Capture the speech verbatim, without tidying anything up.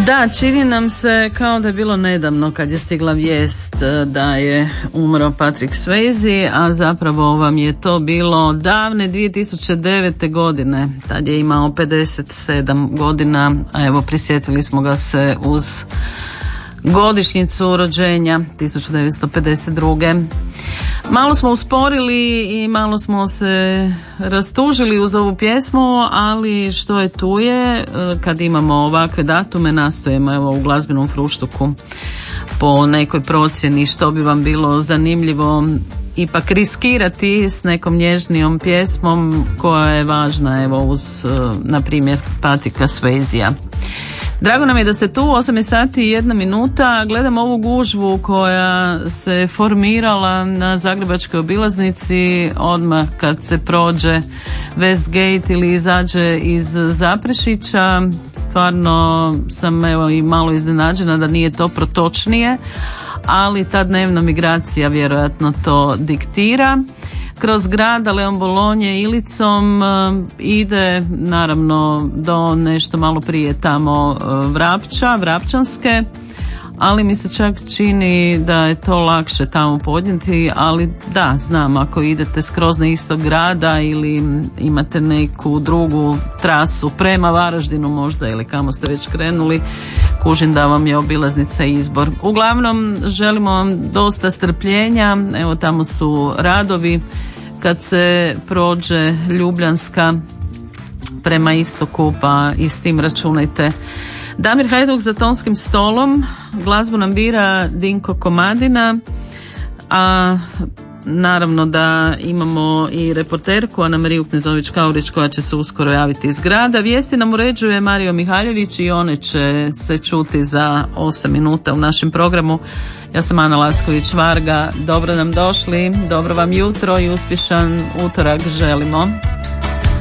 Da, čini nam se kao da je bilo nedavno kad je stigla vijest da je umro Patrick Swayze, a zapravo vam je to bilo davne dvije tisuće devete. godine. Tad je imao pedeset sedam godina, a evo prisjetili smo ga se uz godišnjicu rođenja tisuću devetsto pedeset druge. Malo smo usporili i malo smo se rastužili uz ovu pjesmu, ali što je tu je, kad imamo ovakve datume nastojimo evo u glazbenom fruštuku po nekoj procjeni što bi vam bilo zanimljivo ipak riskirati s nekom nježnijom pjesmom koja je važna evo uz na primjer Patricka Swayzea. Drago nam je da ste tu, osam je sati i jedna minuta. Gledam ovu gužvu koja se formirala na zagrebačkoj obilaznici odmah kad se prođe Westgate ili izađe iz Zaprešića. Stvarno sam evo i malo iznenađena da nije to protočnije, ali ta dnevna migracija vjerojatno to diktira. Kroz grad Leon Bolonje Ilicom ide naravno do nešto malo prije tamo Vrapča, Vrapčanske, ali mi se čak čini da je to lakše tamo podnijeti, ali da, znam, ako idete skroz na istok grada ili imate neku drugu trasu prema Varaždinu možda ili kamo ste već krenuli, kužim da vam je obilaznica izbor. Uglavnom, želimo vam dosta strpljenja, evo tamo su radovi kad se prođe Ljubljanska prema istoku, pa i s tim računajte. Damir Hajduk za tonskim stolom, glazbu nam bira Dinko Komadina, a naravno da imamo i reporterku Ana Mariju Knezović-Kaurić koja će se uskoro javiti iz grada. Vijesti nam uređuje Mario Mihaljević i one će se čuti za osam minuta u našem programu. Ja sam Ana Lacković-Varga, dobro nam došli, dobro vam jutro i uspješan utorak želimo.